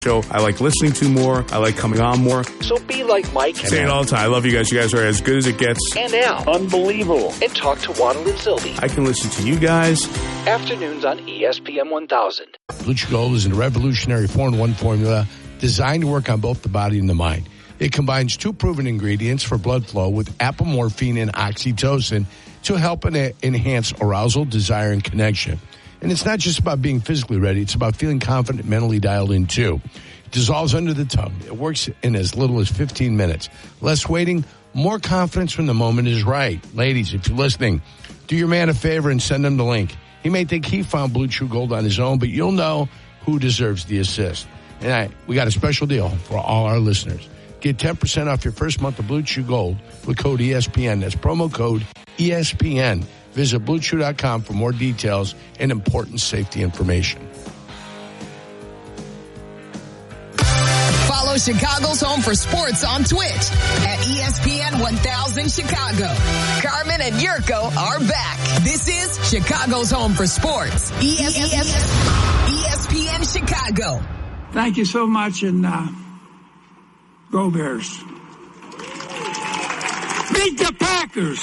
show I like listening to more. I like coming on more. So be like Mike and Say it all the time. I love you guys. You guys are as good as it gets. And Al. Unbelievable. And talk to Waddle and Sylvie. I can listen to you guys. Afternoons on ESPN 1000. Blue Chew Gold is a revolutionary 4-in-1 formula designed to work on both the body and the mind. It combines two proven ingredients for blood flow with apomorphine and oxytocin to help enhance arousal, desire, and connection. And it's not just about being physically ready. It's about feeling confident, mentally dialed in, too. It dissolves under the tongue. It works in as little as 15 minutes. Less waiting, more confidence when the moment is right. Ladies, if you're listening, do your man a favor and send him the link. He may think he found Blue Chew Gold on his own, but you'll know who deserves the assist. And we got a special deal for all our listeners. Get 10% off your first month of Blue Chew Gold with code ESPN. That's promo code ESPN. Visit BlueChew.com for more details and important safety information. Follow Chicago's Home for Sports on Twitch at ESPN 1000 Chicago. Carmen and Yurko are back. This is Chicago's Home for Sports. ESPN Chicago. Thank you so much, and go Bears. Beat the Packers.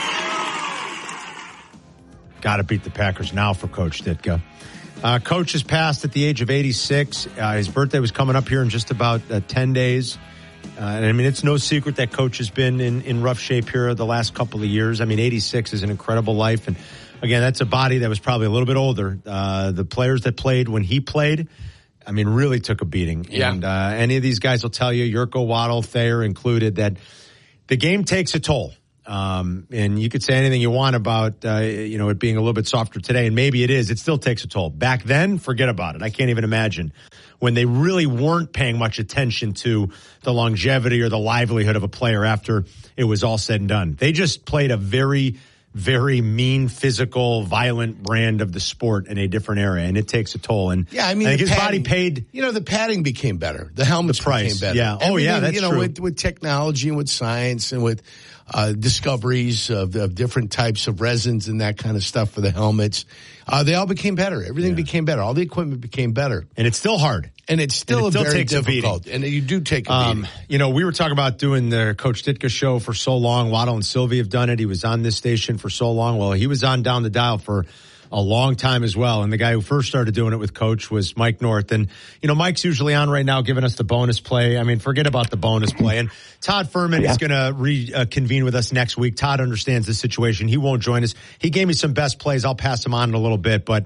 Got to beat the Packers now for Coach Ditka. Coach has passed at the age of 86. His birthday was coming up here in just about 10 days. And I mean, it's no secret that Coach has been in rough shape here the last couple of years. I mean, 86 is an incredible life. And again, that's a body that was probably a little bit older. The players that played when he played, I mean, really took a beating. Yeah. And any of these guys will tell you, Yurko, Waddle, Thayer included, that the game takes a toll. And you could say anything you want about, it being a little bit softer today, and maybe it is. It still takes a toll. Back then, forget about it. I can't even imagine when they really weren't paying much attention to the longevity or the livelihood of a player after it was all said and done. They just played a very, very mean, physical, violent brand of the sport in a different era, and it takes a toll. And yeah, I mean, his body paid. The padding became better. The helmets became better. Yeah. Oh, yeah, that's true. With technology and with science and with discoveries of different types of resins and that kind of stuff for the helmets, they all became better. Everything became better. All the equipment became better. And it's still hard. And it's still very difficult. And you do take a beating. We were talking about doing the Coach Ditka show for so long. Waddle and Sylvie have done it. He was on this station for so long. Well, he was on Down the Dial for a long time as well. And the guy who first started doing it with Coach was Mike North. And, Mike's usually on right now giving us the bonus play. I mean, forget about the bonus play. And Todd Furman is going to reconvene with us next week. Todd understands the situation. He won't join us. He gave me some best plays. I'll pass him on in a little bit. But,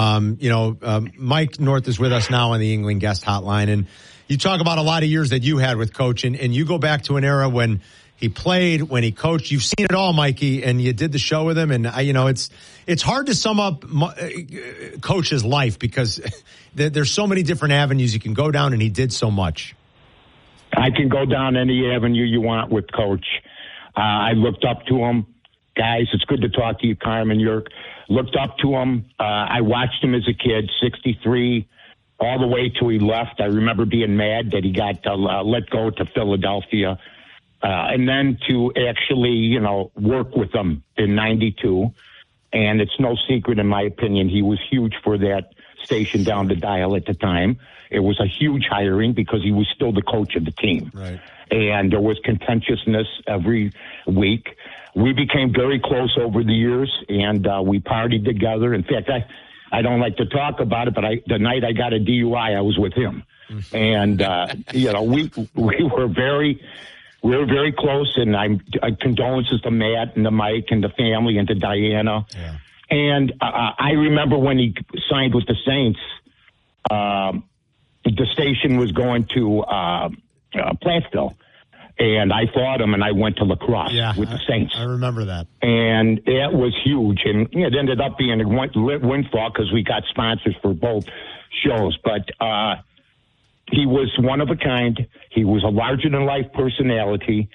Mike North is with us now on the England guest hotline. And you talk about a lot of years that you had with Coach. And you go back to an era when he played, when he coached. You've seen it all, Mikey, and you did the show with him. And, it's hard to sum up Coach's life because there's so many different avenues you can go down, and he did so much. I can go down any avenue you want with Coach. I looked up to him. Guys, it's good to talk to you, Carmen Yerk. Looked up to him. I watched him as a kid, 63, all the way till he left. I remember being mad that he got let go to Philadelphia. And then to actually, work with them in 92. And it's no secret, in my opinion, he was huge for that station Down the Dial at the time. It was a huge hiring because he was still the coach of the team. Right. And there was contentiousness every week. We became very close over the years, and we partied together. In fact, I don't like to talk about it, but the night I got a DUI, I was with him. And, we were very... We were very close, and condolences to Matt and to Mike and the family and to Diana. Yeah. And I remember when he signed with the Saints, the station was going to Platteville, and I fought him, and I went to La Crosse with the Saints. I remember that. And it was huge, and it ended up being a windfall because we got sponsors for both shows. But he was one of a kind. He was a larger-than-life personality.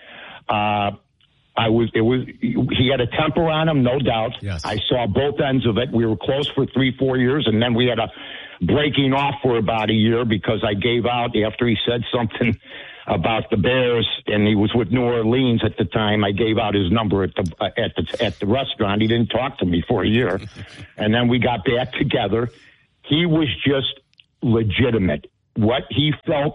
He had a temper on him, no doubt. Yes. I saw both ends of it. We were close for 3-4 years, and then we had a breaking off for about a year because I gave out after he said something about the Bears, and he was with New Orleans at the time. I gave out his number at the restaurant. He didn't talk to me for a year, and then we got back together. He was just legitimate. what he felt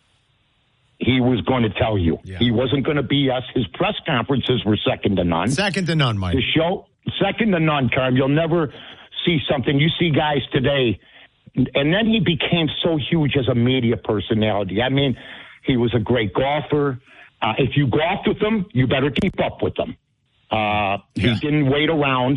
he was going to tell you. Yeah. He wasn't going to BS. His press conferences were second to none. Second to none, Mike. The show, second to none, Carm. You'll never see something. You see guys today, and then he became so huge as a media personality. I mean, he was a great golfer. If you golfed with him, you better keep up with him. He didn't wait around.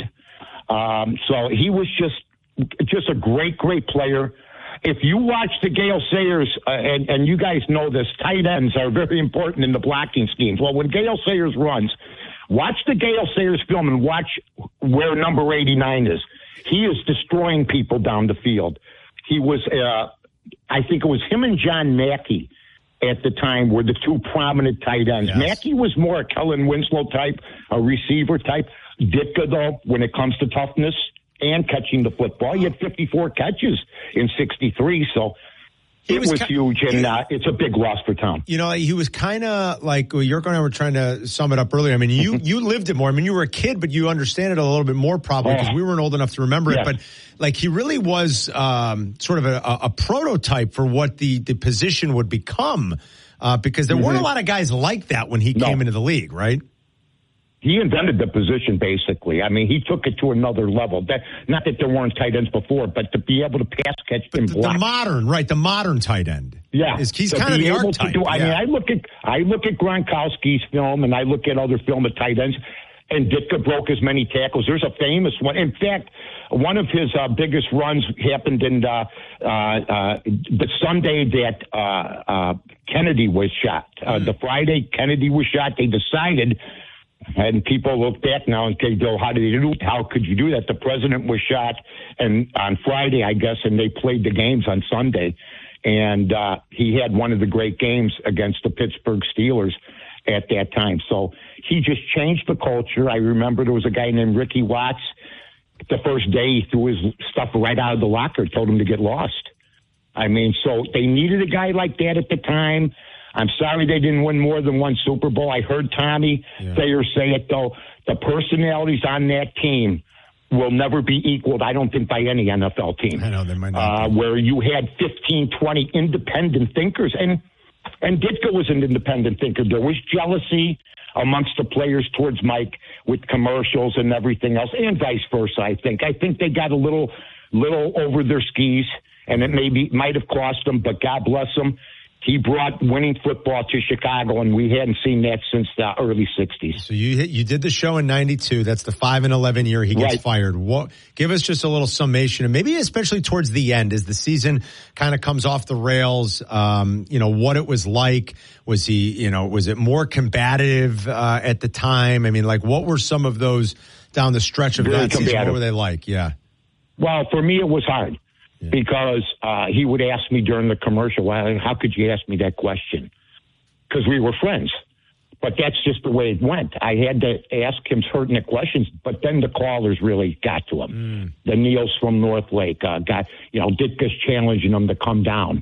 So he was just a great, great player. If you watch the Gale Sayers, and you guys know this, tight ends are very important in the blocking schemes. Well, when Gale Sayers runs, watch the Gale Sayers film and watch where number 89 is. He is destroying people down the field. He was, I think it was him and John Mackey at the time were the two prominent tight ends. Yes. Mackey was more a Kellen Winslow type, a receiver type. Ditka, though, when it comes to toughness and catching the football, he had 54 catches in 63, so it was huge, and it's a big loss for Tom. You know, he was kind of like, Yurko and I were trying to sum it up earlier. I mean, you lived it more. I mean, you were a kid, but you understand it a little bit more probably because we weren't old enough to remember it. But, like, he really was sort of a prototype for what the position would become because there weren't a lot of guys like that when he came into the league, right? He invented the position, basically. I mean, he took it to another level. Not that there weren't tight ends before, but to be able to pass, catch, and block. The modern tight end. Yeah. He's kind of the archetype. I mean, I look at Gronkowski's film, and I look at other film of tight ends, and Ditka broke as many tackles. There's a famous one. In fact, one of his biggest runs happened in the Sunday that Kennedy was shot. The Friday Kennedy was shot, they decided... And people look back now and say, Bill, how could you do that? The president was shot and on Friday, I guess, and they played the games on Sunday. And he had one of the great games against the Pittsburgh Steelers at that time. So he just changed the culture. I remember there was a guy named Ricky Watts. The first day he threw his stuff right out of the locker, told him to get lost. I mean, so they needed a guy like that at the time. I'm sorry they didn't win more than one Super Bowl. I heard Tommy Thayer say it, though. The personalities on that team will never be equaled, I don't think, by any NFL team. I know, they might not where you had 15, 20 independent thinkers. And Ditka was an independent thinker. There was jealousy amongst the players towards Mike with commercials and everything else, and vice versa, I think. I think they got a little over their skis, and it might have cost them, but God bless them. He brought winning football to Chicago, and we hadn't seen that since the early 60s. So you did the show in 92. That's the 5-11 year he gets fired. Give us just a little summation, and maybe especially towards the end as the season kind of comes off the rails, what it was like. Was it more combative at the time? I mean, like, what were some of those down the stretch of that season? What were they like? Yeah. Well, for me, it was hard. Because he would ask me during the commercial, well, how could you ask me that question? Because we were friends. But that's just the way it went. I had to ask him certain questions, but then the callers really got to him. The Neils from North Lake Ditka's challenging him to come down.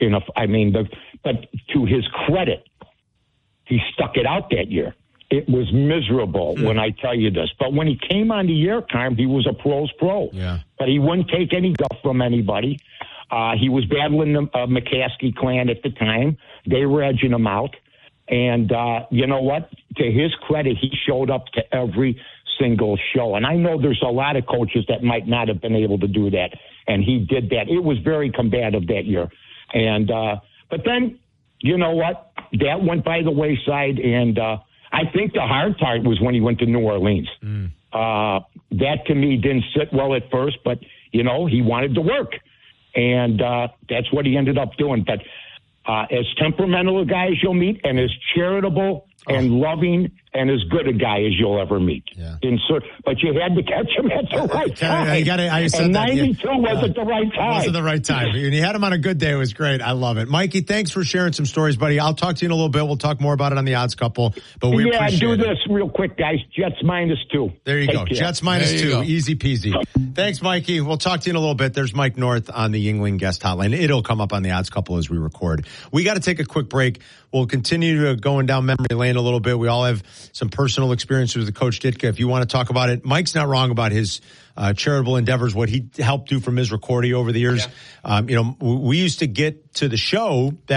But to his credit, he stuck it out that year. It was miserable when I tell you this. But when he came on the air time, he was a pro's pro. Yeah. But he wouldn't take any guff from anybody. He was battling the McCaskey clan at the time. They were edging him out. And you know what? To his credit, he showed up to every single show. And I know there's a lot of coaches that might not have been able to do that. And he did that. It was very combative that year. And but then, you know what? That went by the wayside. And I think the hard part was when he went to New Orleans. That, to me, didn't sit well at first, but, he wanted to work. And that's what he ended up doing. But as temperamental a guy as you'll meet and as charitable and loving and as good a guy as you'll ever meet. Yeah. But you had to catch him at the right time. And 92 wasn't the right time. Wasn't the right time. And you had him on a good day. It was great. I love it. Mikey, thanks for sharing some stories, buddy. I'll talk to you in a little bit. We'll talk more about it on the Odds Couple. But we appreciate this real quick, guys. Jets -2. There you go. Care. Jets -2. Easy peasy. Thanks, Mikey. We'll talk to you in a little bit. There's Mike North on the Yuengling guest hotline. It'll come up on the Odds Couple as we record. We got to take a quick break. We'll continue going down memory lane. in a little bit. We all have some personal experiences with Coach Ditka. If you want to talk about it, Mike's not wrong about his charitable endeavors, what he helped do for Misericordia over the years. We used to get to the show that